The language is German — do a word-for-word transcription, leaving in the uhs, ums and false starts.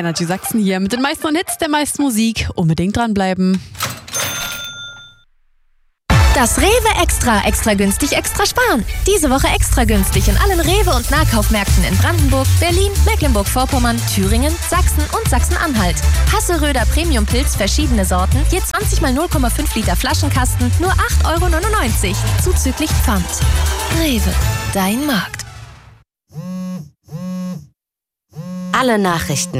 Energy Sachsen hier mit den meisten Hits der meisten Musik. Unbedingt dranbleiben. Das Rewe Extra, extra günstig, extra sparen. Diese Woche extra günstig in allen Rewe- und Nahkaufmärkten in Brandenburg, Berlin, Mecklenburg-Vorpommern, Thüringen, Sachsen und Sachsen-Anhalt. Hasseröder Premium-Pilz, verschiedene Sorten, je zwanzig mal null Komma fünf Liter Flaschenkasten, nur acht Euro neunundneunzig, zuzüglich Pfand. Rewe, dein Markt. Alle Nachrichten